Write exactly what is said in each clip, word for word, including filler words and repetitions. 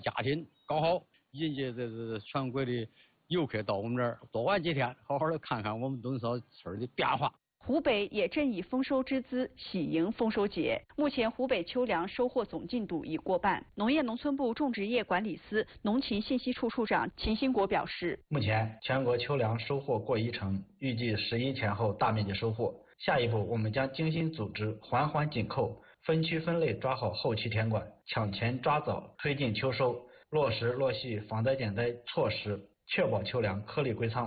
家庭搞好，迎接这这全国的游客到我们这儿多玩几天，好好的看看我们东少村的变化。 湖北也正以丰收之姿喜迎丰收节。目前，湖北秋粮收获总进度已过半。农业农村部种植业管理司农禽信息处处长秦兴国表示， 目前全国秋粮收获过一成，预计十一前后大面积收获。下一步，我们将精心组织，环环紧扣，分区分类抓好后期田管，抢前抓早推进秋收，落实落细防灾减灾措施，确保秋粮颗粒归仓。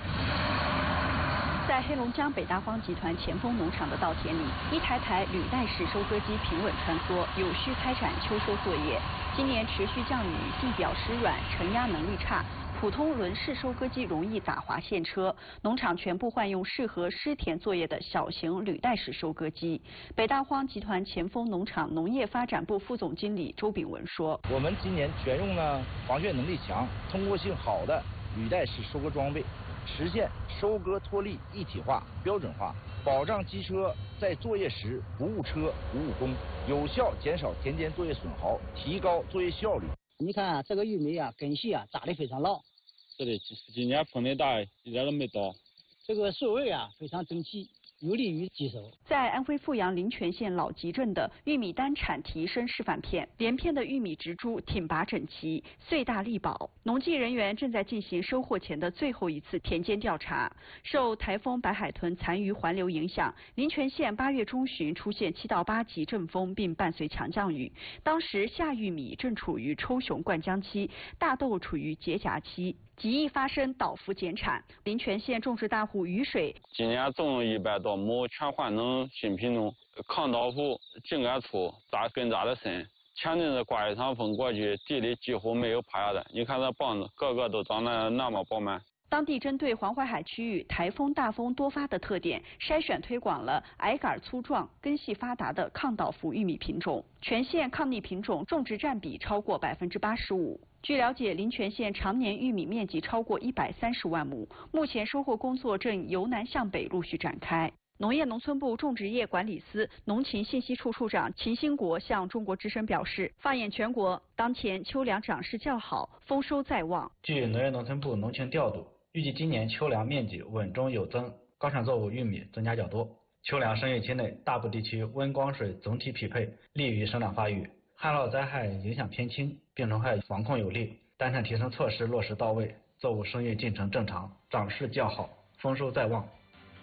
在黑龙江北大荒集团前锋农场的稻田里，一台台履带式收割机平稳穿梭，有序开展秋收作业。今年持续降雨，地表湿软，承压能力差，普通轮式收割机容易打滑陷车，农场全部换用适合湿田作业的小型履带式收割机。北大荒集团前锋农场农业发展部副总经理周炳文说：“ 我们今年全用了防眩能力强、通过性好的履带式收割装备。”实现收割脱粒一体化、标准化，保障机车在作业时不误车、不误工，有效减少田间作业损耗，提高作业效率。 你看啊，这个玉米啊，根系啊扎得非常牢。 是的，今年风的大，一点都没倒。 这个收尾啊非常整齐，有利于集收。 在安徽阜阳临泉县老集镇的玉米单产提升示范片，连片的玉米植株挺拔整齐，穗大力保。农技人员正在进行收获前的最后一次田间调查。受台风白海豚残余环流影响，临泉县八月中旬出现七到八级阵风，并伴随强降雨。当时夏玉米正处于抽熊灌浆期，大豆处于结荚期。极易发生倒伏减产，临泉县种植大户雨水今年种了一百多亩全换成新品种，抗倒伏、茎干粗、扎根扎的深。前阵子刮一场风过去，地里几乎没有趴下的，你看这棒子个个都长得那么饱满。 当地针对黄淮海区域台风大风多发的特点，筛选推广了矮杆粗壮、根系发达的抗倒伏玉米品种，全县抗逆品种种植占比超过百分之八十五。据了解，临泉县常年玉米面积超过一百三十万亩，目前收获工作正由南向北陆续展开。农业农村部种植业管理司农禽信息处处长秦兴国向中国之声表示，放眼全国，当前秋粮长势较好，丰收在望。 据农业农村部农情调度，预计今年秋粮面积稳中有增，高产作物玉米增加较多。秋粮生育期内，大部地区温光水总体匹配，利于生长发育。旱涝灾害影响偏轻，病虫害防控有力，单产提升措施落实到位，作物生育进程正常，长势较好，丰收在望。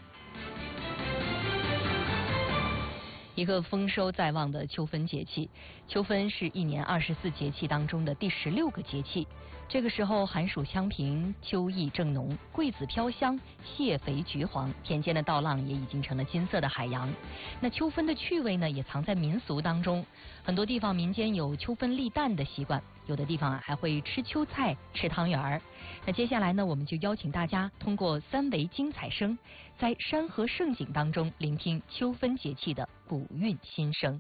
一个丰收在望的秋分节气，秋分是一年二十四节气当中的第十六个节气。这个时候寒暑相平，秋意正浓，桂子飘香，蟹肥橘黄，田间的稻浪也已经成了金色的海洋。那秋分的趣味呢，也藏在民俗当中。很多地方民间有秋分立蛋的习惯，有的地方还会吃秋菜、吃汤圆儿。那接下来呢，我们就邀请大家通过三维精彩声，在山河盛景当中聆听秋分节气的古韵心声。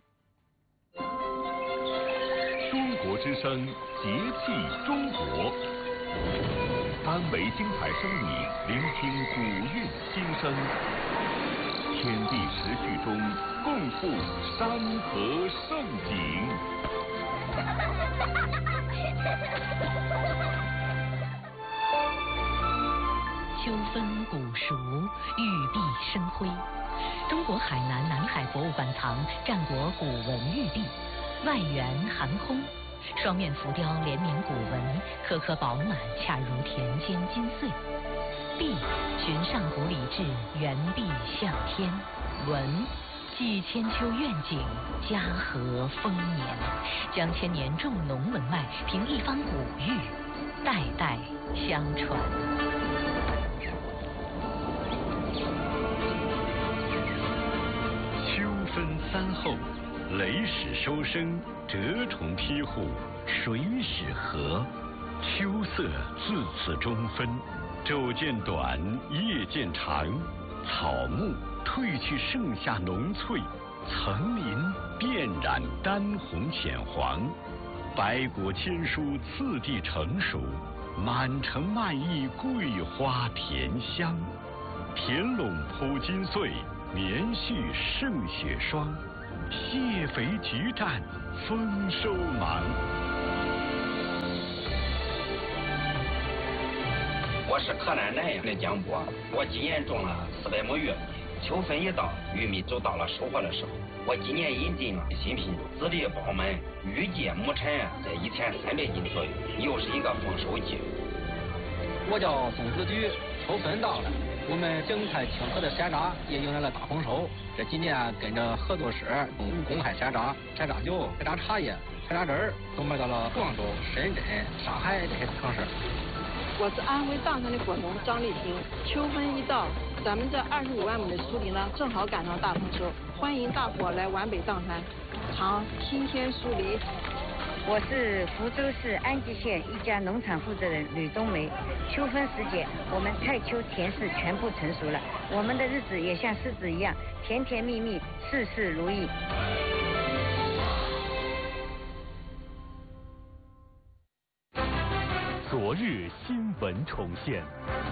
中国之声，节气中国，三维精彩声里聆听古韵心声，天地时序中共赴山河盛景。 秋分古熟，玉璧生辉。中国海南南海博物馆藏战国古文玉璧，外圆含空，双面浮雕联名古文，颗颗饱满，恰如田间金穗。璧寻上古礼制，圆璧向天。文寄千秋愿景，家和丰年，将千年重农文脉凭一方古玉，代代相传。 秋分三候，雷始收声，蛰虫披户，水始和。秋色自此中分，昼渐短，夜渐长，草木褪去盛夏浓翠，层林遍染丹红浅黄，百果千蔬次第成熟，满城漫溢桂花甜香，田垄铺金穗，棉絮胜雪霜，蟹肥菊绽丰收忙。 我是河南南阳的江波，我今年种了四百亩玉米，秋分一到，玉米就到了收获的时候。我今年引进了新品种，籽粒饱满，预计亩产在一千三百斤左右，又是一个丰收季。 我叫宋子举，秋分到了，我们整块清河的山楂也迎来了大丰收。这几年跟着合作社公开山楂、山楂酒、山楂茶叶、山楂汁儿都卖到了广州、深圳、上海这些城市。 我是安徽砀山的果农张丽萍。秋分一到，咱们这二十五万亩的锄地呢，正好赶上大丰收，欢迎大伙来皖北砀山尝新鲜锄梨。 我是福州市安吉县一家农场负责人吕冬梅。秋分时节，我们菜秋甜柿全部成熟了，我们的日子也像柿子一样甜甜蜜蜜，事事如意。 昨日新闻重现。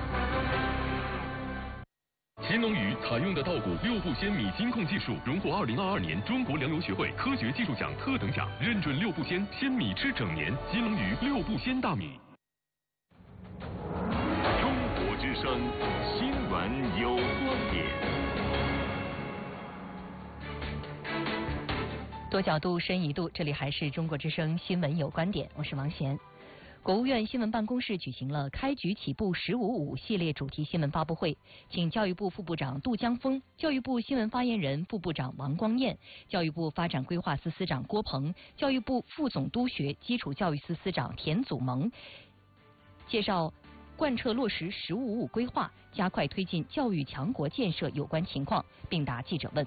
新农鱼采用的稻谷六步鲜米金控技术荣获二零二二年中国粮油学会科学技术奖特等奖，认准六步鲜，鲜米吃整年。新农鱼六步鲜大米。中国之声新闻有观点。 多角度，深一度，这里还是中国之声新闻有观点，我是王贤。国务院新闻办公室举行了开局起步十五五系列主题新闻发布会，请教育部副部长杜江峰、教育部新闻发言人、副部长王光彦、教育部发展规划司司长郭鹏、教育部副总督学基础教育司司长田祖萌介绍贯彻落实十五五规划、加快推进教育强国建设有关情况，并答记者问。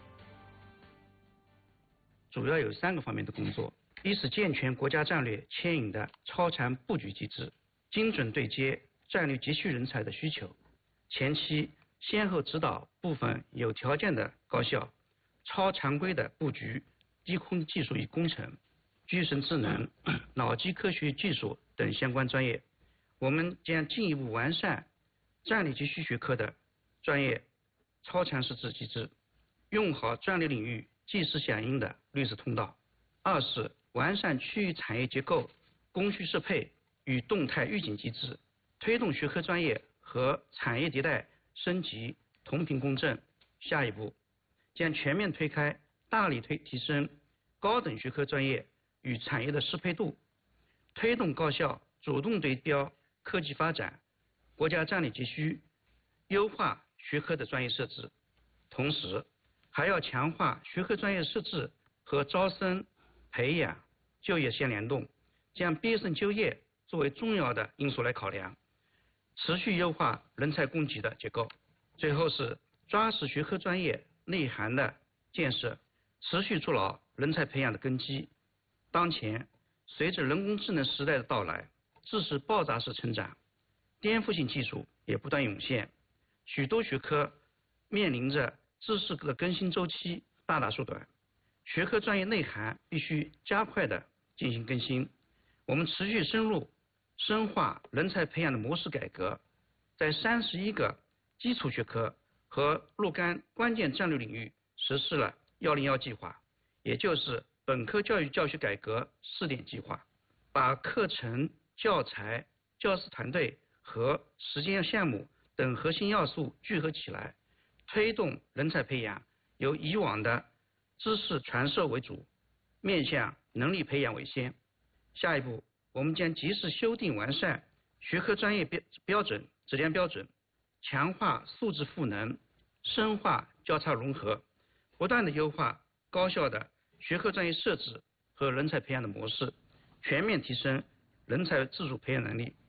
主要有三个方面的工作。一是健全国家战略牵引的超常布局机制，精准对接战略急需人才的需求。前期先后指导部分有条件的高校超常规的布局低空技术与工程、具身智能、脑机科学技术等相关专业。我们将进一步完善战略急需学科的专业超常识字机制，用好战略领域即时响应的绿色通道。二是完善区域产业结构、供需适配与动态预警机制，推动学科专业和产业迭代升级同频共振。下一步将全面推开，大力推提升高等学科专业与产业的适配度，推动高校主动对标科技发展、国家战略急需，优化学科的专业设置。同时还要强化学科专业设置和招生培养、就业相联动，将毕业生就业作为重要的因素来考量，持续优化人才供给的结构。最后是抓实学科专业内涵的建设，持续筑牢人才培养的根基。当前，随着人工智能时代的到来，知识爆炸式成长，颠覆性技术也不断涌现，许多学科面临着知识的更新周期大大缩短。学科专业内涵必须加快的进行更新。我们持续深入深化人才培养的模式改革，在三十一个基础学科和若干关键战略领域实施了幺零幺计划，也就是本科教育教学改革试点计划，把课程、教材、教师团队和实践项目等核心要素聚合起来，推动人才培养由以往的知识传授为主，面向能力培养为先。下一步，我们将及时修订完善学科专业标标准、质量标准，强化素质赋能，深化交叉融合，不断的优化高校的学科专业设置和人才培养的模式，全面提升人才自主培养能力。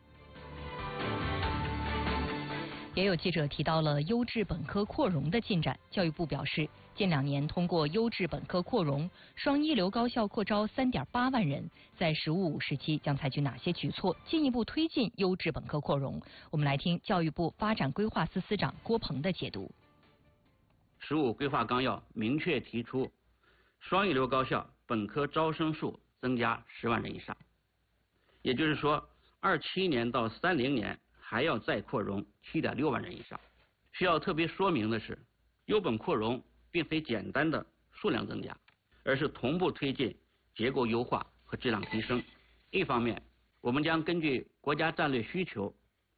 也有记者提到了优质本科扩容的进展。教育部表示，近两年通过优质本科扩容，双一流高校扩招 三点八万人，在十五五时期将采取哪些举措，进一步推进优质本科扩容？我们来听教育部发展规划司司长郭鹏的解读。 十五规划纲要明确提出，双一流高校本科招生数增加十万人以上，也就是说，二七年到三零年还要再扩容 七点六万人以上。需要特别说明的是，优本扩容并非简单的数量增加，而是同步推进结构优化和质量提升。一方面，我们将根据国家战略需求，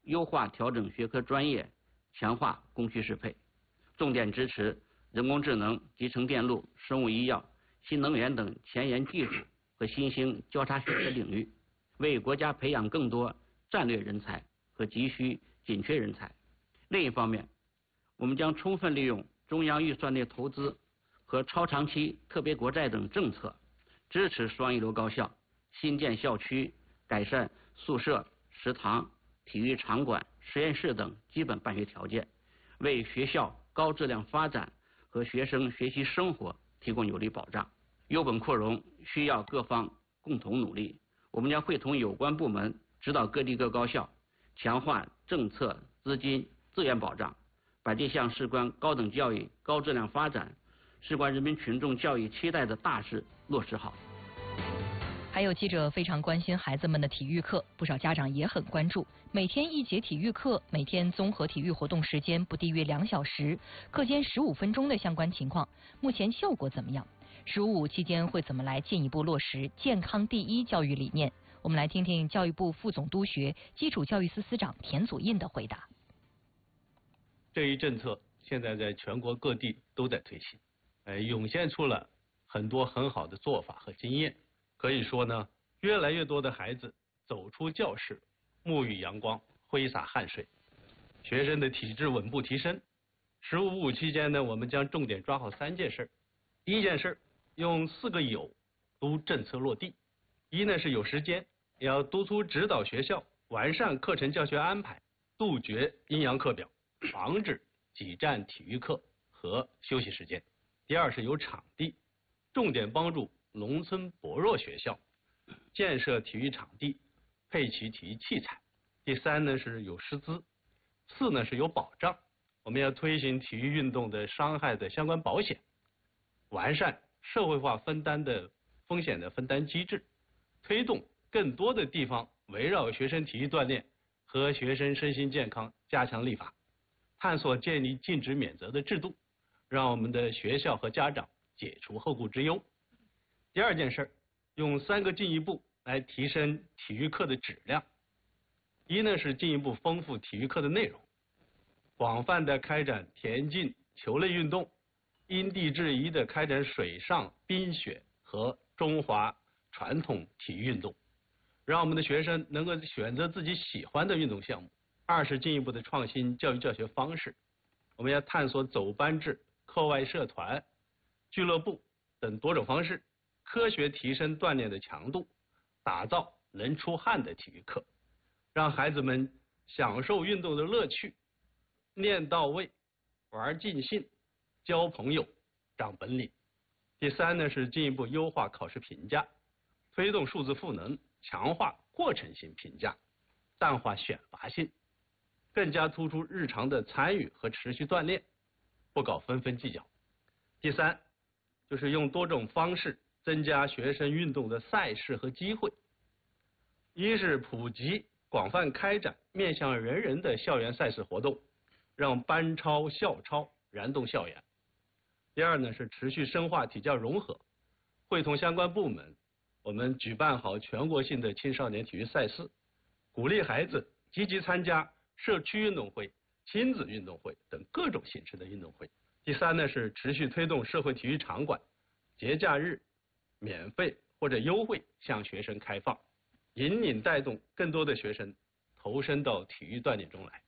优化调整学科专业，强化供需适配，重点支持人工智能、集成电路、生物医药、新能源等前沿技术和新兴交叉学科领域，为国家培养更多战略人才和急需紧缺人才。另一方面，我们将充分利用中央预算内投资和超长期特别国债等政策，支持双一流高校新建校区、改善宿舍、食堂、体育场馆、实验室等基本办学条件，为学校高质量发展和学生学习生活提供有力保障。优本扩容需要各方共同努力，我们将会同有关部门指导各地各高校，强化政策、资金、资源保障，把这项事关高等教育高质量发展、事关人民群众教育期待的大事落实好。 还有记者非常关心孩子们的体育课，不少家长也很关注。每天一节体育课，每天综合体育活动时间不低于两小时，课间十五分钟的相关情况，目前效果怎么样？十五五期间会怎么来进一步落实健康第一教育理念？我们来听听教育部副总督学、基础教育司司长田祖印的回答。 这一政策现在在全国各地都在推行，呃，涌现出了很多很好的做法和经验。可以说呢，越来越多的孩子走出教室，沐浴阳光，挥洒汗水，学生的体质稳步提升。十五五期间呢，我们将重点抓好三件事。第一件事，用四个有督政策落地。一呢是有时间，要督促指导学校完善课程教学安排，杜绝阴阳课表，防止挤占体育课和休息时间。第二是有场地，重点帮助农村薄弱学校建设体育场地，配齐体育器材。第三呢是有师资，四呢是有保障。我们要推行体育运动的伤害的相关保险，完善社会化分担的风险的分担机制，推动更多的地方围绕学生体育锻炼和学生身心健康加强立法，探索建立禁止免责的制度，让我们的学校和家长解除后顾之忧。第二件事，用三个进一步来提升体育课的质量。一呢是进一步丰富体育课的内容，广泛的开展田径、球类运动，因地制宜的开展水上、冰雪和中华传统体育运动，让我们的学生能够选择自己喜欢的运动项目。二是进一步的创新教育教学方式，我们要探索走班制、课外社团、俱乐部等多种方式，科学提升锻炼的强度，打造能出汗的体育课，让孩子们享受运动的乐趣，练到位，玩尽兴，交朋友，长本领。第三呢是进一步优化考试评价，推动数字赋能，强化过程性评价，淡化选拔性，更加突出日常的参与和持续锻炼，不搞分分计较。第三就是用多种方式增加学生运动的赛事和机会。一是普及广泛开展面向人人的校园赛事活动，让班超校超燃动校园。第二呢是持续深化体教融合，会同相关部门，我们举办好全国性的青少年体育赛事，鼓励孩子积极参加社区运动会、亲子运动会等各种形式的运动会。第三呢是持续推动社会体育场馆节假日免费或者优惠向学生开放，引领带动更多的学生投身到体育锻炼中来。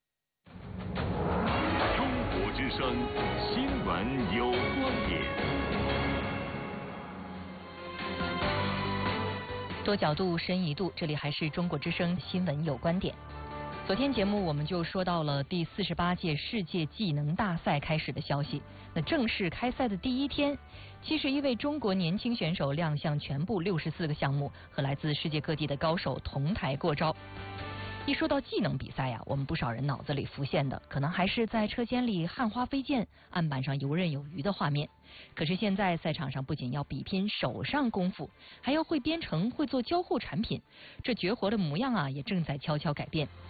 中国之声新闻有观点， 多角度深一度，这里还是中国之声新闻有观点。昨天节目我们就说到了第四十八届世界技能大赛开始的消息。那正式开赛的第一天，七十一位中国年轻选手亮相全部六十四个项目，和来自世界各地的高手同台过招。一说到技能比赛呀、啊，我们不少人脑子里浮现的，可能还是在车间里焊花飞溅、案板上游刃有余的画面。可是现在赛场上不仅要比拼手上功夫，还要会编程、会做交互产品，这绝活的模样啊，也正在悄悄改变。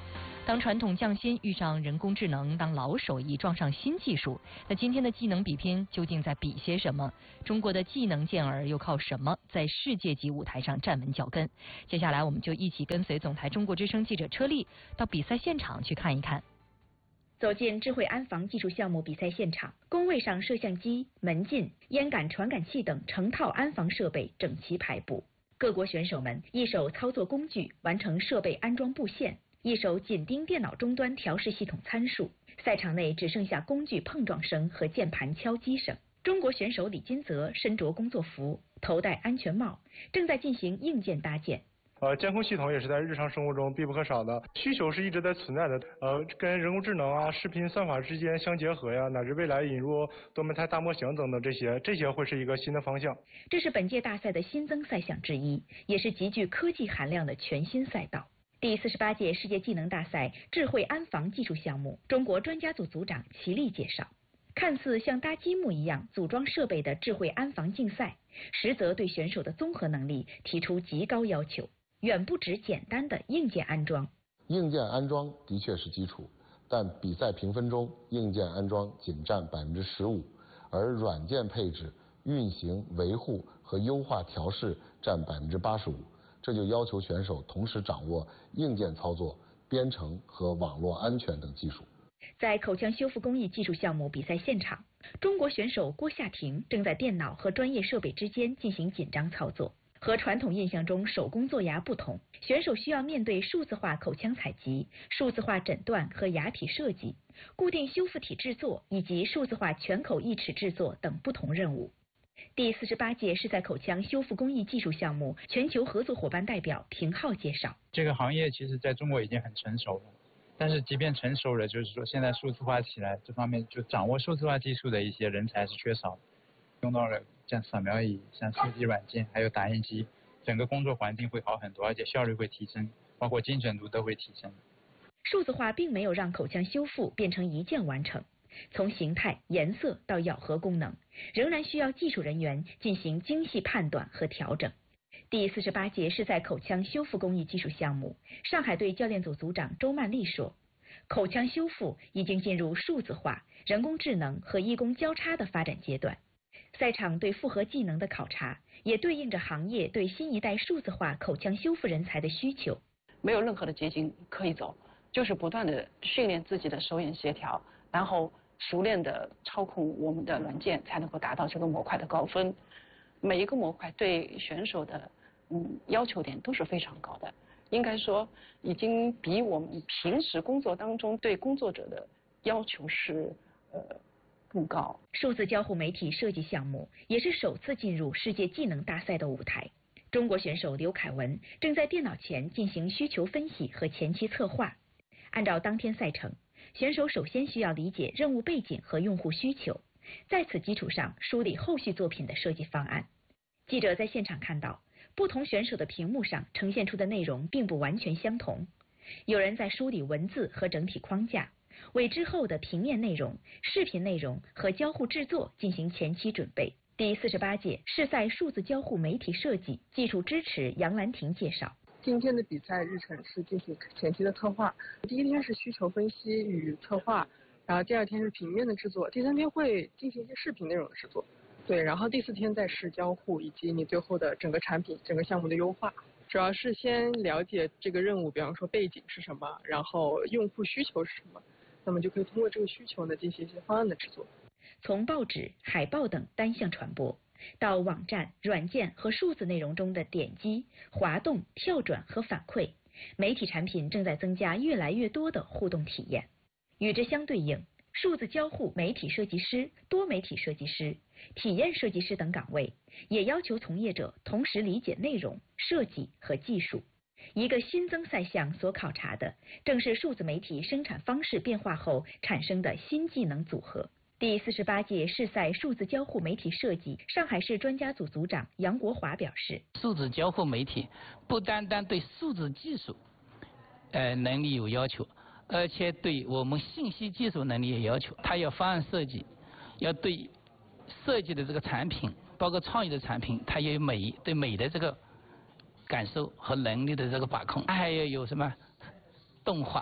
当传统匠心遇上人工智能，当老手艺撞上新技术，那今天的技能比拼究竟在比些什么？中国的技能健儿又靠什么在世界级舞台上站稳脚跟？接下来我们就一起跟随总台中国之声记者车丽到比赛现场去看一看。 走进智慧安防技术项目比赛现场，工位上摄像机、门禁、烟感传感器等成套安防设备整齐排布。各国选手们一手操作工具完成设备安装布线，一手紧盯电脑终端调试系统参数。赛场内只剩下工具碰撞声和键盘敲击声。中国选手李金泽身着工作服，头戴安全帽，正在进行硬件搭建。 呃，监控系统也是在日常生活中必不可少的，需求是一直在存在的。呃，跟人工智能啊、视频算法之间相结合呀，乃至未来引入多模态大模型等等这些，这些会是一个新的方向。 这是本届大赛的新增赛项之一，也是极具科技含量的全新赛道。第四十八届世界技能大赛智慧安防技术项目，中国专家组组长齐力介绍，看似像搭积木一样组装设备的智慧安防竞赛，实则对选手的综合能力提出极高要求。远不止简单的硬件安装。 硬件安装的确是基础，但比赛评分中，硬件安装仅占百分之十五，而软件配置、运行、维护和优化调试占百分之八十五。这就要求选手同时掌握硬件操作、编程和网络安全等技术。 在口腔修复工艺技术项目比赛现场，中国选手郭夏婷正在电脑和专业设备之间进行紧张操作。和传统印象中手工做牙不同，选手需要面对数字化口腔采集、数字化诊断和牙体设计、固定修复体制作以及数字化全口义齿制作等不同任务。第四十八届世赛口腔修复工艺技术项目全球合作伙伴代表平浩介绍， 这个行业其实在中国已经很成熟了，但是即便成熟了，就是说现在数字化起来这方面就掌握数字化技术的一些人才是缺少的，用到了像扫描仪、像四 D 软件还有打印机，整个工作环境会好很多，而且效率会提升，包括精准度都会提升。 数字化并没有让口腔修复变成一键完成，从形态、颜色到咬合功能，仍然需要技术人员进行精细判断和调整。第四十八届世赛口腔修复工艺技术项目，上海队教练组组长周曼丽说，口腔修复已经进入数字化、人工智能和医工交叉的发展阶段。赛场对复合技能的考察，也对应着行业对新一代数字化口腔修复人才的需求。 没有任何的捷径可以走，就是不断的训练自己的手眼协调，然后熟练的操控我们的软件，才能够达到这个模块的高分。每一个模块对选手的嗯要求点都是非常高的，应该说已经比我们平时工作当中对工作者的要求是呃。更高。 数字交互媒体设计项目也是首次进入世界技能大赛的舞台。中国选手刘凯文正在电脑前进行需求分析和前期策划。按照当天赛程，选手首先需要理解任务背景和用户需求，在此基础上梳理后续作品的设计方案。记者在现场看到，不同选手的屏幕上呈现出的内容并不完全相同，有人在梳理文字和整体框架，为之后的平面内容、视频内容和交互制作进行前期准备。第四十八届世赛数字交互媒体设计技术支持杨兰婷介绍， 今天的比赛日程是进行前期的策划，第一天是需求分析与策划，然后第二天是平面的制作，第三天会进行一些视频内容的制作，对，然后第四天再是交互以及你最后的整个产品、整个项目的优化。主要是先了解这个任务，比方说背景是什么，然后用户需求是什么，那么就可以通过这个需求呢进行一些方案的制作。 从报纸、海报等单向传播，到网站、软件和数字内容中的点击、滑动、跳转和反馈，媒体产品正在增加越来越多的互动体验。与之相对应，数字交互媒体设计师、多媒体设计师、体验设计师等岗位，也要求从业者同时理解内容、设计和技术。一个新增赛项所考察的，正是数字媒体生产方式变化后产生的新技能组合。第四十八届世赛数字交互媒体设计上海市专家组组长杨国华表示， 数字交互媒体不单单对数字技术呃能力有要求，而且对我们信息技术能力也要求。它要方案设计，要对设计的这个产品，包括创意的产品，它也有美对美的这个感受和能力的这个把控。它还要有什么动画、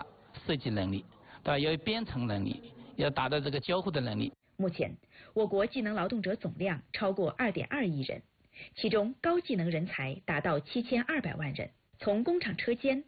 设计能力，对吧？要有编程能力，要达到这个交互的能力。 目前，我国技能劳动者总量超过二点二亿人，其中高技能人才达到七千二百万人。从工厂车间